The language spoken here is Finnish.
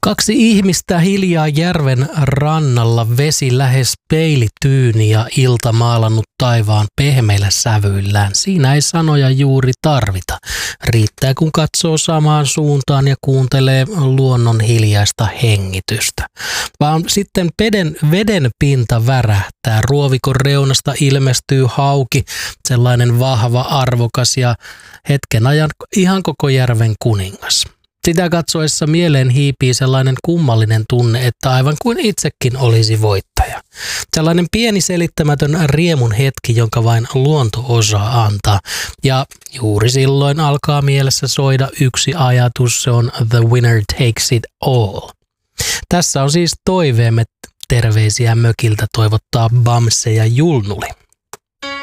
Kaksi ihmistä hiljaa järven rannalla, vesi lähes peilityyni ja ilta maalannut taivaan pehmeillä sävyillään. Siinä ei sanoja juuri tarvita. Riittää kun katsoo samaan suuntaan ja kuuntelee luonnon hiljaista hengitystä. Vaan sitten veden pinta värähtää, ruovikon reunasta ilmestyy hauki, sellainen vahva, arvokas ja hetken ajan ihan koko järven kuningas. Sitä katsoessa mieleen hiipii sellainen kummallinen tunne, että aivan kuin itsekin olisi voittaja. Sellainen pieni selittämätön riemun hetki, jonka vain luonto osaa antaa. Ja juuri silloin alkaa mielessä soida yksi ajatus, se on The winner takes it all. Tässä on siis toiveemme, terveisiä mökiltä toivottaa Bamse ja Julnuli.